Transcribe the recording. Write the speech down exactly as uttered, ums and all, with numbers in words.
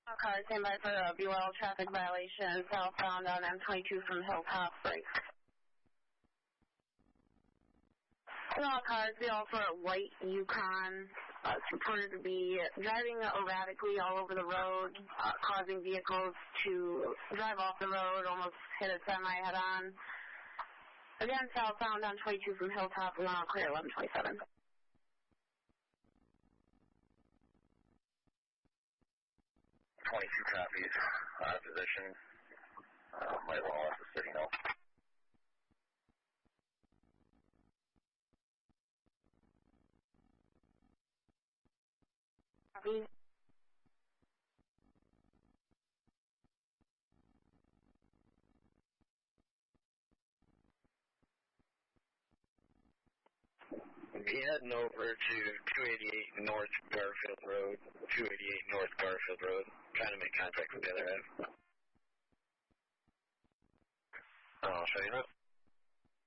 All cars stand by for a B L traffic violation southbound on M twenty-two from Hilltop Break. All cars, B L for a white Yukon. Uh, it's reported to be driving erratically all over the road, uh, causing vehicles to drive off the road, almost hit a semi head-on. Again, southbound on twenty-two from Hilltop, and all clear eleven twenty-seven. twenty-two copies, uh, position, uh, my law is the signal. Copy. Be heading over to two eighty-eight North Garfield Road, two eighty-eight North Garfield Road, trying to make contact with the other end. I'll show you now.